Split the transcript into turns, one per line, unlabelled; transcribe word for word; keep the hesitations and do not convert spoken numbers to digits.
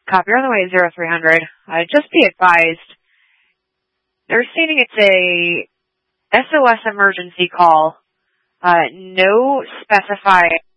Copy. You're on the way at zero three hundred. Uh, just be advised, they're stating it's a S O S emergency call. Uh, no specified